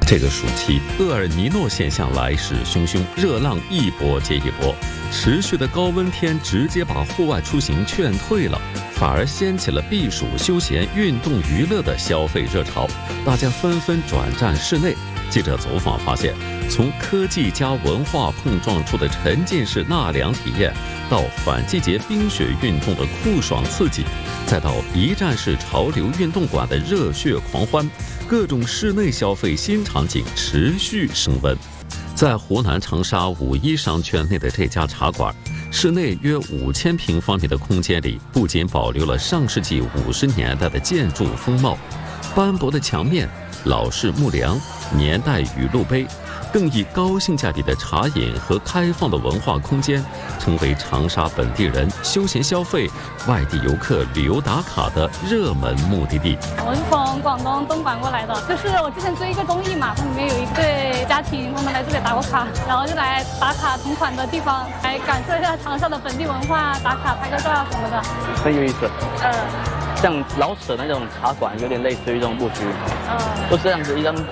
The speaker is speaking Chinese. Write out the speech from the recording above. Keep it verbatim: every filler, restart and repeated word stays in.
这个暑期，厄尔尼诺现象来势汹汹，热浪一波接一波，持续的高温天直接把户外出行劝退了，反而掀起了避暑、休闲、运动、娱乐的消费热潮，大家纷纷转战室内。记者走访发现，从科技加文化碰撞出的沉浸式纳凉体验，到反季节冰雪运动的酷爽刺激，再到一站式潮流运动馆的热血狂欢，各种室内消费新场景持续升温。在湖南长沙五一商圈内的这家茶馆，室内约五千平方米的空间里，不仅保留了上世纪五十年代的建筑风貌，斑驳的墙面、老式木梁、年代雨露杯，更以高性价比的茶饮和开放的文化空间，成为长沙本地人休闲消费、外地游客旅游打卡的热门目的地。 我是从广东东莞过来的，就是我之前追一个综艺嘛，它里面有一对家庭，他们来这里打过卡，然后就来打卡同款的地方，来感受一下长沙的本地文化，打卡拍个照什么的， 很有意思。 呃， 像老舍那种茶馆，有点类似于这种布局， 呃， 都是这样子一张